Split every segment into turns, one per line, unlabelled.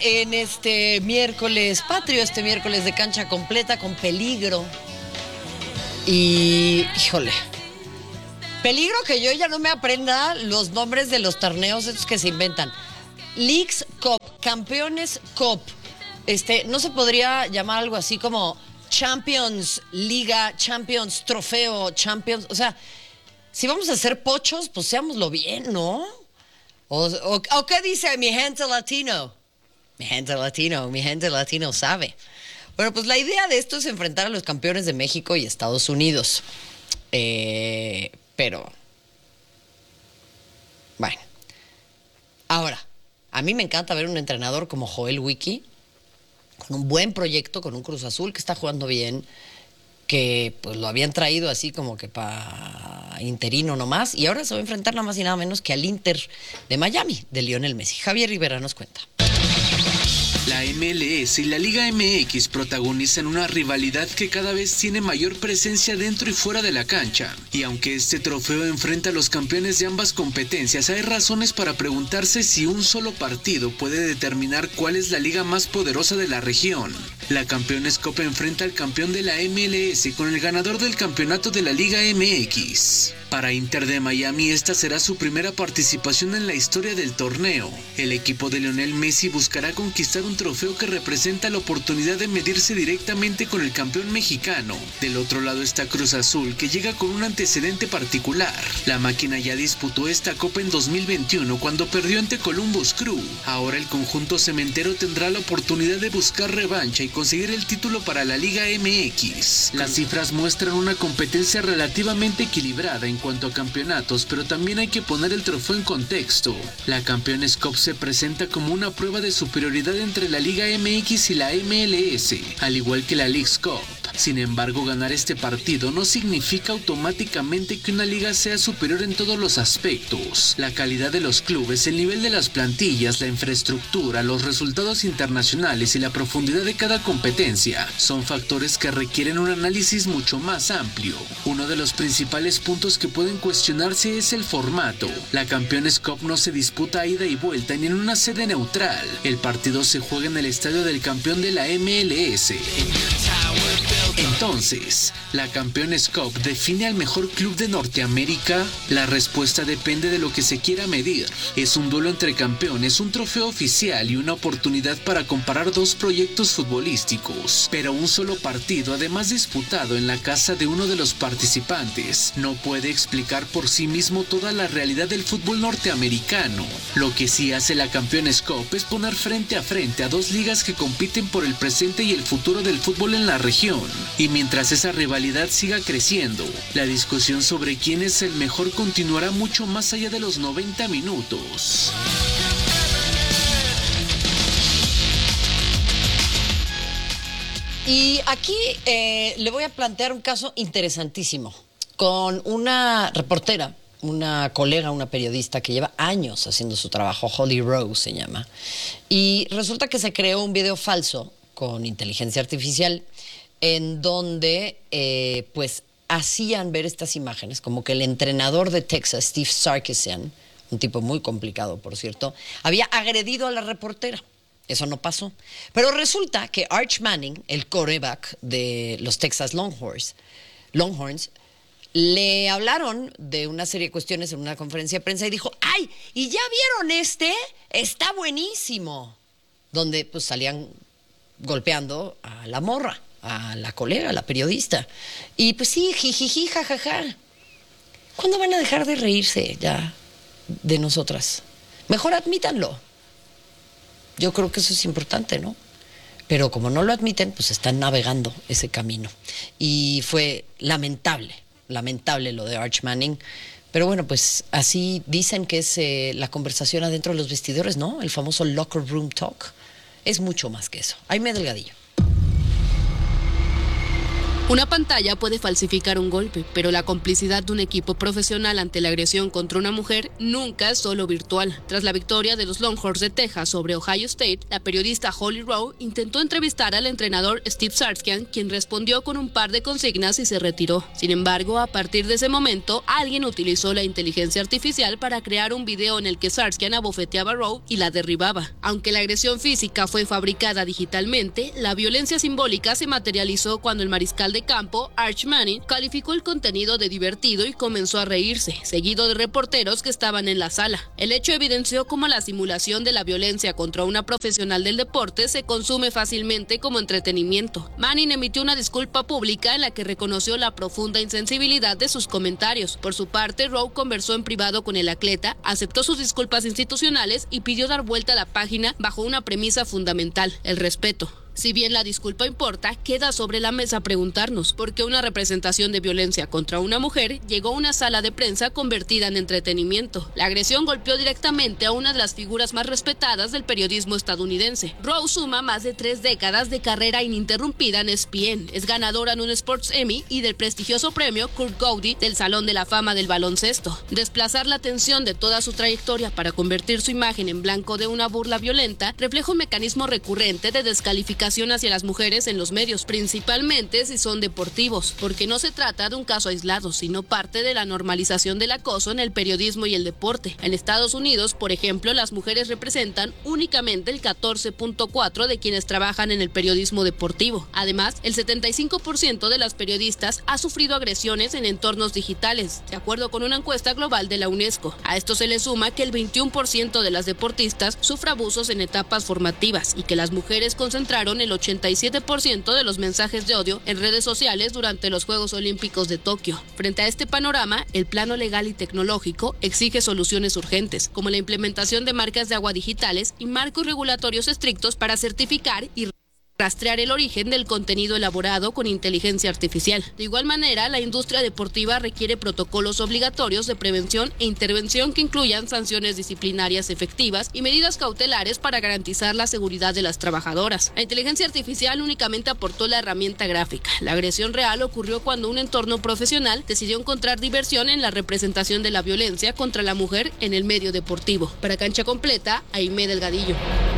en este miércoles patrio, este miércoles de cancha completa con peligro. Y, híjole, peligro que yo ya no me aprenda los nombres de los torneos estos que se inventan. Leagues Cup, Campeones Cup. No se podría llamar algo así como Champions Liga, Champions Trofeo, Champions. O sea, si vamos a hacer pochos, pues seámoslo bien, ¿no? ¿O qué dice mi gente latino? Mi gente latino sabe. Bueno, pues la idea de esto es enfrentar a los campeones de México y Estados Unidos. Pero, bueno. Ahora, a mí me encanta ver un entrenador como Joel Wiki, con un buen proyecto, con un Cruz Azul que está jugando bien, que pues lo habían traído así como que para interino nomás, y ahora se va a enfrentar nada más y nada menos que al Inter de Miami, de Lionel Messi. Javier Rivera nos cuenta.
La MLS y la Liga MX protagonizan una rivalidad que cada vez tiene mayor presencia dentro y fuera de la cancha. Y aunque este trofeo enfrenta a los campeones de ambas competencias, hay razones para preguntarse si un solo partido puede determinar cuál es la liga más poderosa de la región. La Campeones Cup enfrenta al campeón de la MLS con el ganador del campeonato de la Liga MX. Para Inter de Miami, esta será su primera participación en la historia del torneo. El equipo de Lionel Messi buscará conquistar un trofeo que representa la oportunidad de medirse directamente con el campeón mexicano. Del otro lado está Cruz Azul, que llega con un antecedente particular. La máquina ya disputó esta copa en 2021 cuando perdió ante Columbus Crew. Ahora el conjunto cementero tendrá la oportunidad de buscar revancha y conseguir el título para la Liga MX. Las cifras muestran una competencia relativamente equilibrada en cuanto a campeonatos, pero también hay que poner el trofeo en contexto. La Campeones Cup se presenta como una prueba de superioridad entre la Liga MX y la MLS, al igual que la Leagues Cup. Sin embargo, ganar este partido no significa automáticamente que una liga sea superior en todos los aspectos. La calidad de los clubes, el nivel de las plantillas, la infraestructura, los resultados internacionales y la profundidad de cada competencia son factores que requieren un análisis mucho más amplio. Uno de los principales puntos que pueden cuestionarse es el formato. La Campeones Cup no se disputa a ida y vuelta ni en una sede neutral. El partido se juega en el estadio del campeón de la MLS. Entonces, ¿la Campeones Cup define al mejor club de Norteamérica? La respuesta depende de lo que se quiera medir. Es un duelo entre campeones, un trofeo oficial y una oportunidad para comparar dos proyectos futbolísticos. Pero un solo partido, además disputado en la casa de uno de los participantes, no puede explicar por sí mismo toda la realidad del fútbol norteamericano. Lo que sí hace la Campeones Cup es poner frente a frente a dos ligas que compiten por el presente y el futuro del fútbol en la región. Y mientras esa rivalidad siga creciendo, la discusión sobre quién es el mejor continuará mucho más allá de los 90 minutos.
Y aquí le voy a plantear un caso interesantísimo con una reportera, una colega, una periodista que lleva años haciendo su trabajo, Holly Rose se llama. Y resulta que se creó un video falso con inteligencia artificial en donde pues hacían ver estas imágenes, como que el entrenador de Texas, Steve Sarkisian, un tipo muy complicado, por cierto, había agredido a la reportera. Eso no pasó. Pero resulta que Arch Manning, el quarterback de los Texas Longhorns, le hablaron de una serie de cuestiones en una conferencia de prensa y dijo, ¡ay! ¿Y ya vieron este? Está buenísimo. Donde pues salían golpeando a la morra, a la colega, a la periodista. Y pues sí, jijiji, jajaja. ¿Cuándo van a dejar de reírse ya de nosotras? Mejor admítanlo. Yo creo que eso es importante, ¿no? Pero como no lo admiten, pues están navegando ese camino. Y fue lamentable lo de Arch Manning. Pero bueno, pues así dicen que es la conversación adentro de los vestidores, ¿no? El famoso locker room talk. Es mucho más que eso. Aimee Delgadillo.
Una pantalla puede falsificar un golpe, pero la complicidad de un equipo profesional ante la agresión contra una mujer nunca es solo virtual. Tras la victoria de los Longhorns de Texas sobre Ohio State, la periodista Holly Rowe intentó entrevistar al entrenador Steve Sarkisian, quien respondió con un par de consignas y se retiró. Sin embargo, a partir de ese momento, alguien utilizó la inteligencia artificial para crear un video en el que Sarkisian abofeteaba a Rowe y la derribaba. Aunque la agresión física fue fabricada digitalmente, la violencia simbólica se materializó cuando el mariscal de campo, Arch Manning, calificó el contenido de divertido y comenzó a reírse, seguido de reporteros que estaban en la sala. El hecho evidenció cómo la simulación de la violencia contra una profesional del deporte se consume fácilmente como entretenimiento. Manning emitió una disculpa pública en la que reconoció la profunda insensibilidad de sus comentarios. Por su parte, Rowe conversó en privado con el atleta, aceptó sus disculpas institucionales y pidió dar vuelta a la página bajo una premisa fundamental: el respeto. Si bien la disculpa importa, queda sobre la mesa preguntarnos por qué una representación de violencia contra una mujer llegó a una sala de prensa convertida en entretenimiento. La agresión golpeó directamente a una de las figuras más respetadas del periodismo estadounidense. Rowe suma más de 3 décadas de carrera ininterrumpida en ESPN. Es ganadora en un Sports Emmy y del prestigioso premio Kurt Gowdy del Salón de la Fama del Baloncesto. Desplazar la atención de toda su trayectoria para convertir su imagen en blanco de una burla violenta refleja un mecanismo recurrente de descalificación hacia las mujeres en los medios, principalmente si son deportivos, porque no se trata de un caso aislado, sino parte de la normalización del acoso en el periodismo y el deporte. En Estados Unidos, por ejemplo, las mujeres representan únicamente el 14.4% de quienes trabajan en el periodismo deportivo. Además, el 75% de las periodistas ha sufrido agresiones en entornos digitales, de acuerdo con una encuesta global de la UNESCO. A esto se le suma que el 21% de las deportistas sufre abusos en etapas formativas y que las mujeres concentraron el 87% de los mensajes de odio en redes sociales durante los Juegos Olímpicos de Tokio. Frente a este panorama, el plano legal y tecnológico exige soluciones urgentes, como la implementación de marcas de agua digitales y marcos regulatorios estrictos para certificar y rastrear el origen del contenido elaborado con inteligencia artificial. De igual manera, la industria deportiva requiere protocolos obligatorios de prevención e intervención que incluyan sanciones disciplinarias efectivas y medidas cautelares para garantizar la seguridad de las trabajadoras. La inteligencia artificial únicamente aportó la herramienta gráfica. La agresión real ocurrió cuando un entorno profesional decidió encontrar diversión en la representación de la violencia contra la mujer en el medio deportivo. Para Cancha Completa, Aimé Delgadillo.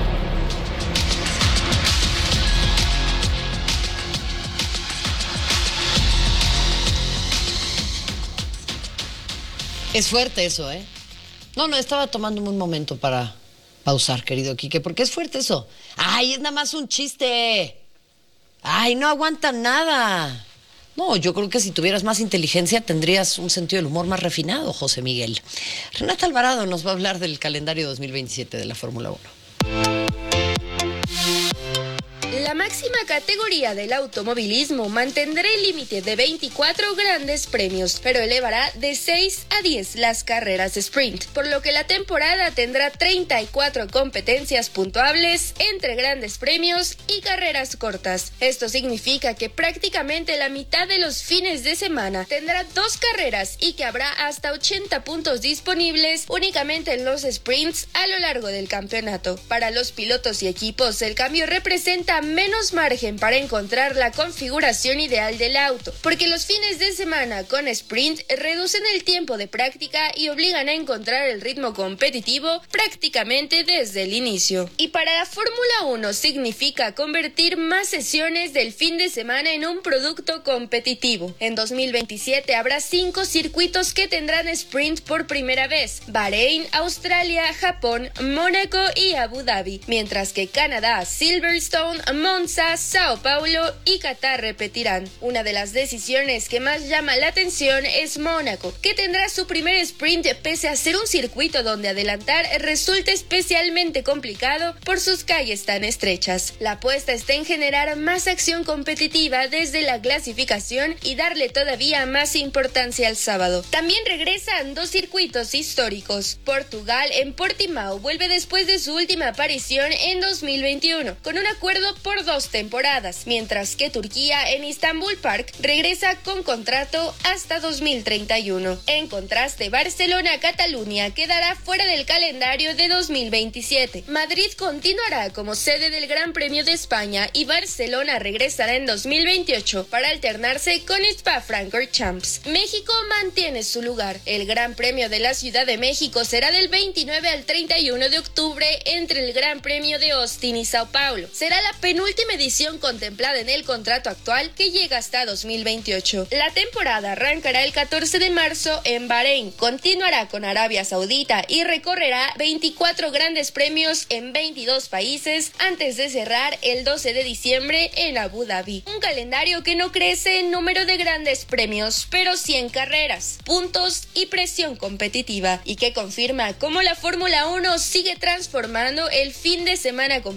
Es fuerte eso, ¿eh? No, estaba tomándome un momento para pausar, querido Quique, porque es fuerte eso. ¡Ay, es nada más un chiste! ¡Ay, no aguanta nada! No, yo creo que si tuvieras más inteligencia tendrías un sentido del humor más refinado, José Miguel. Renata Alvarado nos va a hablar del calendario 2027 de la Fórmula 1.
La máxima categoría del automovilismo mantendrá el límite de 24 grandes premios, pero elevará de 6 a 10 las carreras sprint, por lo que la temporada tendrá 34 competencias puntuables entre grandes premios y carreras cortas. Esto significa que prácticamente la mitad de los fines de semana tendrá 2 carreras y que habrá hasta 80 puntos disponibles únicamente en los sprints a lo largo del campeonato. Para los pilotos y equipos, el cambio representa menos margen para encontrar la configuración ideal del auto, porque los fines de semana con sprint reducen el tiempo de práctica y obligan a encontrar el ritmo competitivo prácticamente desde el inicio. Y para la Fórmula 1 significa convertir más sesiones del fin de semana en un producto competitivo. En 2027 habrá 5 circuitos que tendrán sprint por primera vez: Bahrein, Australia, Japón, Mónaco y Abu Dhabi, mientras que Canadá, Silverstone, Monza, Sao Paulo y Qatar repetirán. Una de las decisiones que más llama la atención es Mónaco, que tendrá su primer sprint pese a ser un circuito donde adelantar resulta especialmente complicado por sus calles tan estrechas. La apuesta está en generar más acción competitiva desde la clasificación y darle todavía más importancia al sábado. También regresan 2 circuitos históricos. Portugal en Portimao vuelve después de su última aparición en 2021, con un acuerdo por 2 temporadas, mientras que Turquía en Istanbul Park regresa con contrato hasta 2031. En contraste, Barcelona-Cataluña quedará fuera del calendario de 2027. Madrid continuará como sede del Gran Premio de España y Barcelona regresará en 2028 para alternarse con Spa-Francorchamps. México mantiene su lugar. El Gran Premio de la Ciudad de México será del 29 al 31 de octubre entre el Gran Premio de Austin y Sao Paulo. Será la penúltima edición contemplada en el contrato actual que llega hasta 2028. La temporada arrancará el 14 de marzo en Bahrein, continuará con Arabia Saudita y recorrerá 24 grandes premios en 22 países antes de cerrar el 12 de diciembre en Abu Dhabi. Un calendario que no crece en número de grandes premios, pero sí en carreras, puntos y presión competitiva, y que confirma cómo la Fórmula 1 sigue transformando el fin de semana